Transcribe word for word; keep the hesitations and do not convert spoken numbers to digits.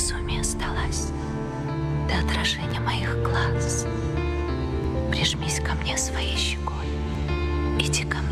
безумия сдалась до отражения моих глаз. Прижмись ко мне своей щекой, иди ко мне.